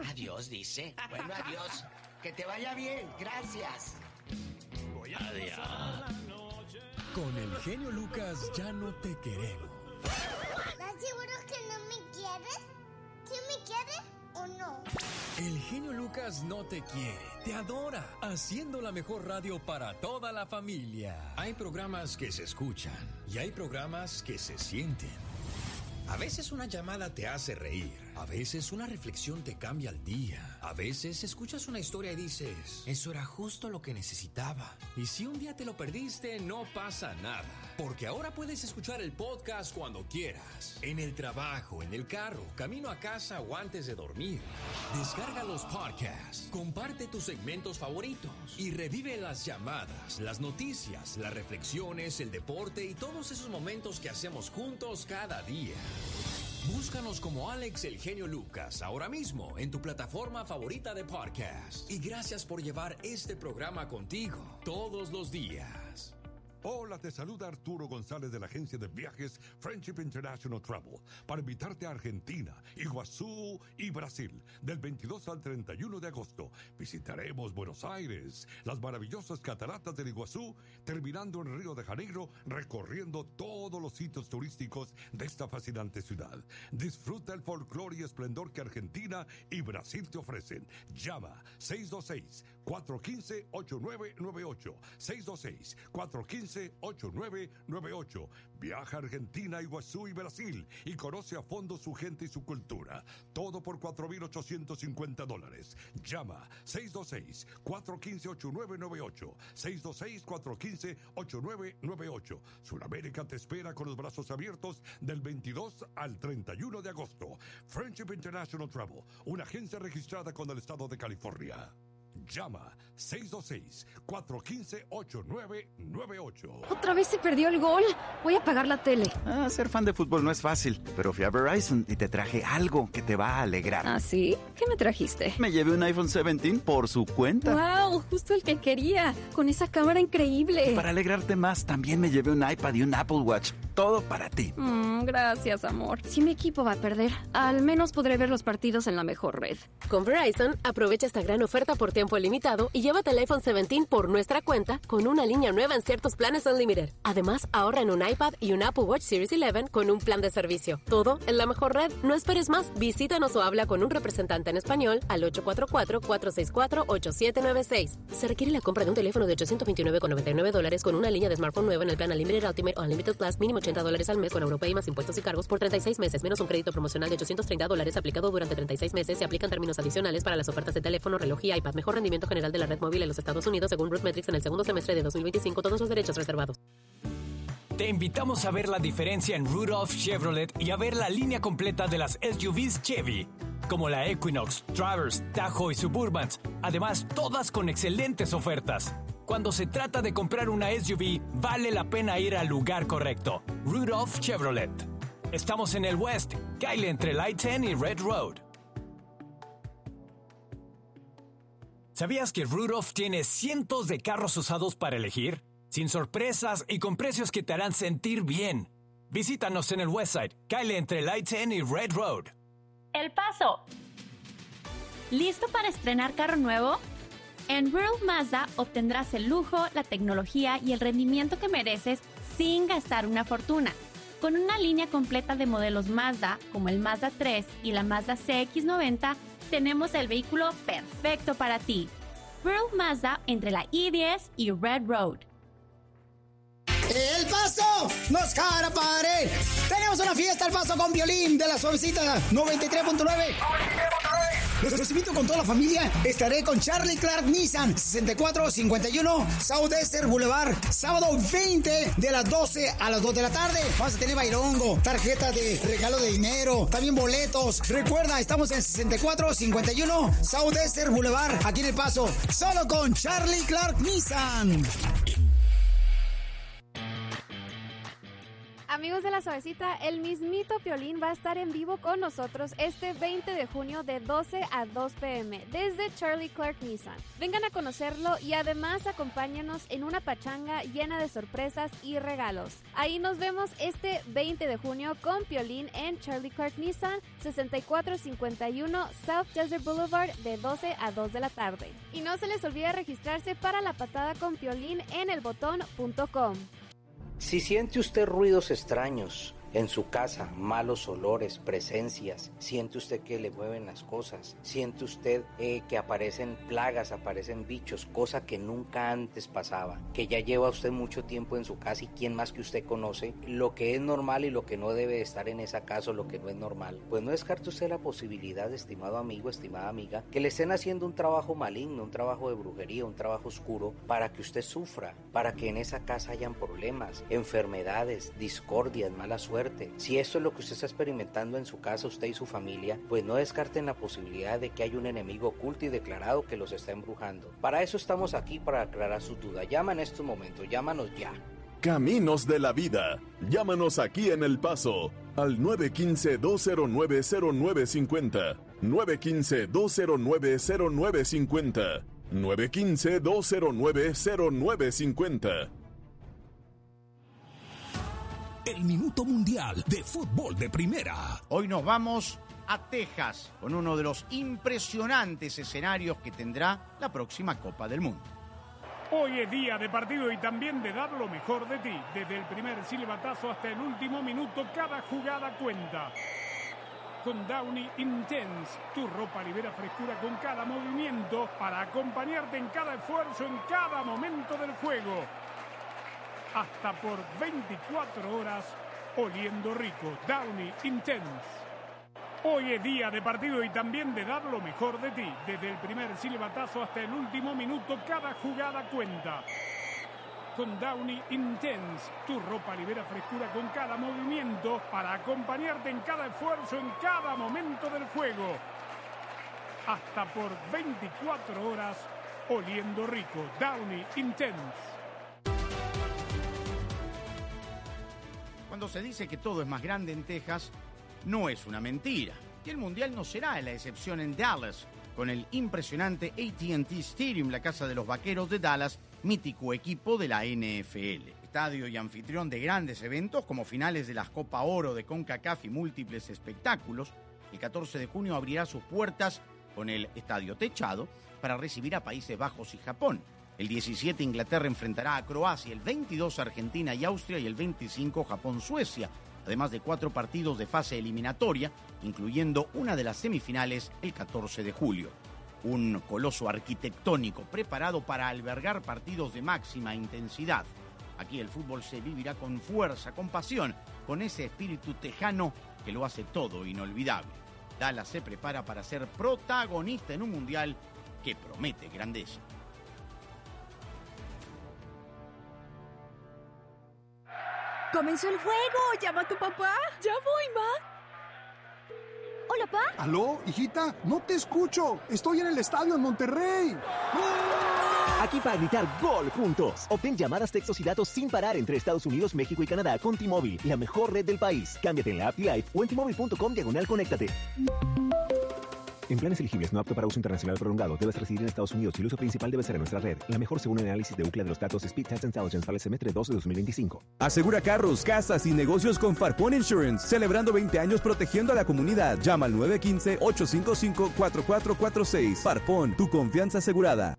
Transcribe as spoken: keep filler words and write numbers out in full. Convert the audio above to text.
Adiós, dice. Bueno, adiós. Que te vaya bien. Gracias. Adiós. Con el genio Lucas ya no te queremos. ¿Estás seguro que no me quieres? ¿Sí me quieres o no? El genio Lucas no te quiere, te adora, haciendo la mejor radio para toda la familia. Hay programas que se escuchan y hay programas que se sienten. A veces una llamada te hace reír, a veces una reflexión te cambia el día, a veces escuchas una historia y dices, eso era justo lo que necesitaba. Y si un día te lo perdiste, no pasa nada, porque ahora puedes escuchar el podcast cuando quieras, en el trabajo, en el carro, camino a casa o antes de dormir. Descarga los podcasts, comparte tus segmentos favoritos y revive las llamadas, las noticias, las reflexiones, el deporte y todos esos momentos que hacemos juntos cada día. Búscanos como Alex el Genio Lucas ahora mismo en tu plataforma favorita de podcast. Y gracias por llevar este programa contigo todos los días. Hola, te saluda Arturo González de la agencia de viajes Friendship International Travel para invitarte a Argentina, Iguazú y Brasil del veintidós al treinta y uno de agosto. Visitaremos Buenos Aires, las maravillosas cataratas del Iguazú, terminando en Río de Janeiro, recorriendo todos los sitios turísticos de esta fascinante ciudad. Disfruta el folclore y esplendor que Argentina y Brasil te ofrecen. Llama seis dos seis, cuatro uno cinco, ocho nueve nueve ocho, seis dos seis, cuatro uno cinco, ocho nueve nueve ocho. Viaja a Argentina, Iguazú y Brasil y conoce a fondo su gente y su cultura. Todo por cuatro mil ochocientos cincuenta dólares. Llama seis dos seis, cuatro uno cinco, ocho nueve nueve ocho, seis dos seis, cuatro uno cinco, ocho nueve nueve ocho. Sudamérica te espera con los brazos abiertos del veintidós al treinta y uno de agosto. Friendship International Travel, una agencia registrada con el estado de California. Llama seis dos seis, cuatro uno cinco, ocho nueve nueve ocho. Otra vez se perdió el gol. Voy a apagar la tele. Ah, ser fan de fútbol no es fácil, pero fui a Verizon y te traje algo que te va a alegrar. ¿Ah, sí? ¿Qué me trajiste? Me llevé un iPhone diecisiete por su cuenta. ¡Wow! Justo el que quería. Con esa cámara increíble. Y para alegrarte más, también me llevé un iPad y un Apple Watch. Todo para ti. Mm, gracias, amor. Si mi equipo va a perder, al menos podré ver los partidos en la mejor red. Con Verizon, aprovecha esta gran oferta por tiempo limitado y llévate el iPhone diecisiete por nuestra cuenta con una línea nueva en ciertos planes Unlimited. Además, ahorra en un iPad y un Apple Watch Series once con un plan de servicio. Todo en la mejor red. No esperes más. Visítanos o habla con un representante en español al ocho cuatro cuatro, cuatro seis cuatro, ocho siete nueve seis. Se requiere la compra de un teléfono de ochocientos veintinueve con noventa y nueve dólares con una línea de smartphone nueva en el plan Unlimited Ultimate o Unlimited Plus, mínimo ochenta dólares al mes con Europay más impuestos y cargos por treinta y seis meses, menos un crédito promocional de ochocientos treinta dólares aplicado durante treinta y seis meses. Se aplican términos adicionales para las ofertas de teléfono, reloj y iPad. Mejor rendimiento general de la red móvil en los Estados Unidos según RootMetrics en el segundo semestre de dos mil veinticinco. Todos los derechos reservados. Te invitamos a ver la diferencia en Rudolph Chevrolet y a ver la línea completa de las S U Vs Chevy, como la Equinox, Traverse, Tahoe y Suburbans. Además, todas con excelentes ofertas. Cuando se trata de comprar una S U V, vale la pena ir al lugar correcto. Rudolph Chevrolet. Estamos en el West, Kyle entre Light ten y Red Road. ¿Sabías que Rudolph tiene cientos de carros usados para elegir? Sin sorpresas y con precios que te harán sentir bien. Visítanos en el Westside, Kyle entre Light ten y Red Road. El Paso. ¿Listo para estrenar carro nuevo? En World Mazda obtendrás el lujo, la tecnología y el rendimiento que mereces sin gastar una fortuna. Con una línea completa de modelos Mazda, como el Mazda tres y la Mazda C X noventa, tenemos el vehículo perfecto para ti. World Mazda entre la I diez y Red Road. El Paso nos cara pare. Tenemos una fiesta al Paso con violín de la suavecita noventa y tres punto nueve. Los invito con toda la familia. Estaré con Charlie Clark Nissan, sesenta y cuatro cincuenta y uno Southwestern Boulevard, sábado veinte de las doce a las dos de la tarde. Vamos a tener bailongo, tarjeta de regalo de dinero, también boletos. Recuerda, estamos en sesenta y cuatro cincuenta y uno Southwestern Boulevard, aquí en El Paso, solo con Charlie Clark Nissan. Amigos Amigos de La Suavecita, el mismito Piolín va a estar en vivo con nosotros este veinte de junio de doce a dos pe eme desde Charlie Clark Nissan. Vengan a conocerlo y además acompáñenos en una pachanga llena de sorpresas y regalos. Ahí nos vemos este veinte de junio con Piolín en Charlie Clark Nissan, sesenta y cuatro cincuenta y uno South Desert Boulevard de doce a dos de la tarde. Y no se les olvide registrarse para la patada con Piolín en el botón punto com. Si siente usted ruidos extraños en su casa, malos olores, presencias, siente usted que le mueven las cosas, siente usted eh, que aparecen plagas, aparecen bichos, cosa que nunca antes pasaba, que ya lleva usted mucho tiempo en su casa y quién más que usted conoce lo que es normal y lo que no debe estar en esa casa o lo que no es normal, pues no descarte usted la posibilidad, estimado amigo, estimada amiga, que le estén haciendo un trabajo maligno, un trabajo de brujería, un trabajo oscuro para que usted sufra, para que en esa casa hayan problemas, enfermedades, discordias, mala suerte. Si esto es lo que usted está experimentando en su casa, usted y su familia, pues no descarten la posibilidad de que haya un enemigo oculto y declarado que los está embrujando. Para eso estamos aquí, para aclarar sus dudas. Llama en estos momentos, llámanos ya. Caminos de la Vida. Llámanos aquí en El Paso al nueve uno cinco, dos cero nueve, cero nueve cinco cero, nueve uno cinco, dos cero nueve, cero nueve cinco cero, nueve uno cinco, dos cero nueve, cero nueve cinco cero. El Minuto Mundial de Fútbol de Primera. Hoy nos vamos a Texas con uno de los impresionantes escenarios que tendrá la próxima Copa del Mundo. Hoy es día de partido y también de dar lo mejor de ti. Desde el primer silbatazo hasta el último minuto, cada jugada cuenta. Con Downy Intense, tu ropa libera frescura con cada movimiento para acompañarte en cada esfuerzo, en cada momento del juego. Hasta por veinticuatro horas, oliendo rico. Downy Intense. Hoy es día de partido y también de dar lo mejor de ti. Desde el primer silbatazo hasta el último minuto, cada jugada cuenta. Con Downy Intense, tu ropa libera frescura con cada movimiento para acompañarte en cada esfuerzo, en cada momento del juego. Hasta por veinticuatro horas, oliendo rico. Downy Intense. Cuando se dice que todo es más grande en Texas, no es una mentira. Y el Mundial no será la excepción en Dallas, con el impresionante A T and T Stadium, la casa de los Vaqueros de Dallas, mítico equipo de la N F L. Estadio y anfitrión de grandes eventos como finales de las Copa Oro de CONCACAF y múltiples espectáculos, el catorce de junio abrirá sus puertas con el estadio techado para recibir a Países Bajos y Japón. El diecisiete Inglaterra enfrentará a Croacia, el veintidós Argentina y Austria y el veinticinco Japón-Suecia, además de cuatro partidos de fase eliminatoria, incluyendo una de las semifinales el catorce de julio. Un coloso arquitectónico preparado para albergar partidos de máxima intensidad. Aquí el fútbol se vivirá con fuerza, con pasión, con ese espíritu tejano que lo hace todo inolvidable. Dallas se prepara para ser protagonista en un mundial que promete grandeza. ¡Comenzó el juego! ¡Llama a tu papá! ¡Ya voy, ma! Hola, pa. ¿Aló, hijita? No te escucho. Estoy en el estadio en Monterrey. Aquí para gritar gol juntos. Obtén llamadas, textos y datos sin parar entre Estados Unidos, México y Canadá con T-Mobile, la mejor red del país. Cámbiate en la app T-Life o en T Mobile punto com diagonal conéctate. En planes elegibles no apto para uso internacional prolongado, debes residir en Estados Unidos y el uso principal debe ser en nuestra red. La mejor según el análisis de U C L A de los datos Speed Test Intelligence para el semestre dos de dos mil veinticinco. Asegura carros, casas y negocios con Farpón Insurance, celebrando veinte años protegiendo a la comunidad. Llama al nueve uno cinco, ocho cinco cinco, cuatro cuatro cuatro seis. Farpón, tu confianza asegurada.